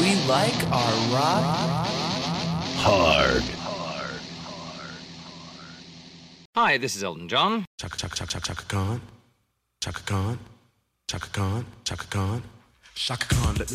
We like our rock hard. Hi, this is Elton John. Chaka chaka chaka chaka chaka Khan. Chaka Khan. Chaka Khan. Chaka Khan. Chaka Khan. Let me